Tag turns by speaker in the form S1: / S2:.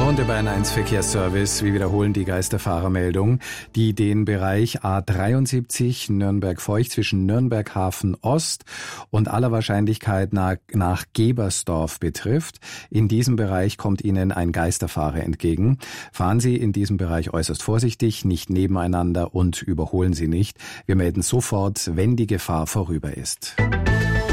S1: Und der Bayern 1 Verkehrsservice, wir wiederholen die Geisterfahrermeldung, die den Bereich A73 Nürnberg-Feucht zwischen Nürnberg-Hafen Ost und aller Wahrscheinlichkeit nach Gebersdorf betrifft. In diesem Bereich kommt Ihnen ein Geisterfahrer entgegen. Fahren Sie in diesem Bereich äußerst vorsichtig, nicht nebeneinander und überholen Sie nicht. Wir melden sofort, wenn die Gefahr vorüber ist.